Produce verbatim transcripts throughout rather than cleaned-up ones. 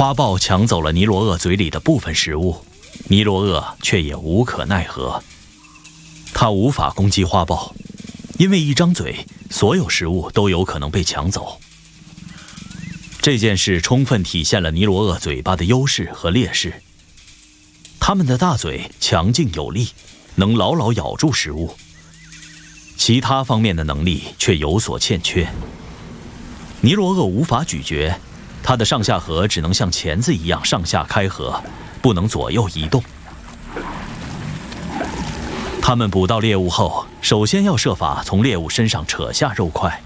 花豹抢走了尼罗鳄嘴里的部分食物，尼罗鳄却也无可奈何。它无法攻击花豹，因为一张嘴，所有食物都有可能被抢走。这件事充分体现了尼罗鳄嘴巴的优势和劣势。它们的大嘴强劲有力，能牢牢咬住食物，其他方面的能力却有所欠缺。尼罗鳄无法咀嚼，它的上下颌只能像钳子一样上下开合，不能左右移动。它们捕到猎物后，首先要设法从猎物身上扯下肉块。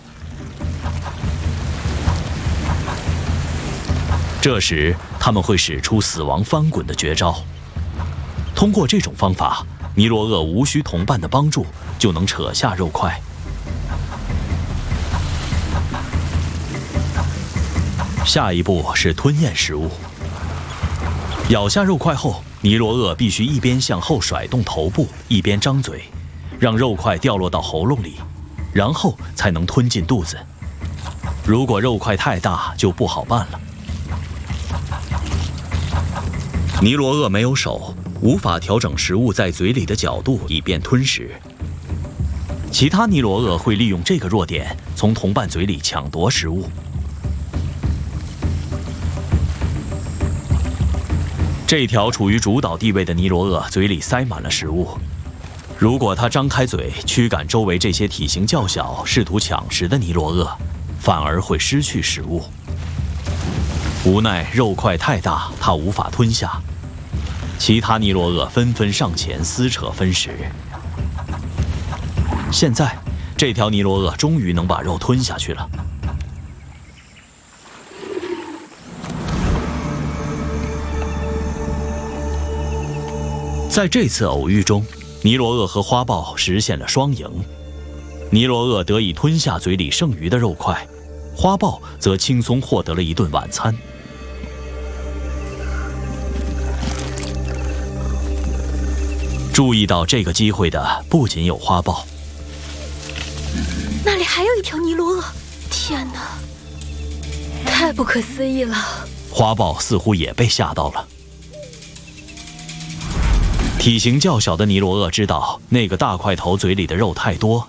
这时，他们会使出死亡翻滚的绝招。通过这种方法，尼罗鳄无需同伴的帮助，就能扯下肉块。下一步是吞咽食物。咬下肉块后，尼罗鳄必须一边向后甩动头部，一边张嘴，让肉块掉落到喉咙里，然后才能吞进肚子。如果肉块太大，就不好办了。尼罗鳄没有手，无法调整食物在嘴里的角度以便吞食。其他尼罗鳄会利用这个弱点，从同伴嘴里抢夺食物。这条处于主导地位的尼罗鳄嘴里塞满了食物，如果它张开嘴驱赶周围这些体型较小、试图抢食的尼罗鳄，反而会失去食物。无奈肉块太大，它无法吞下。其他尼罗鳄纷纷上前撕扯分食。现在，这条尼罗鳄终于能把肉吞下去了。在这次偶遇中，尼罗鳄和花豹实现了双赢。尼罗鳄得以吞下嘴里剩余的肉块，花豹则轻松获得了一顿晚餐。注意到这个机会的不仅有花豹， 那里还有一条尼罗鳄！天哪，太不可思议了！ 花豹似乎也被吓到了。体型较小的尼罗鳄知道那个大块头嘴里的肉太多，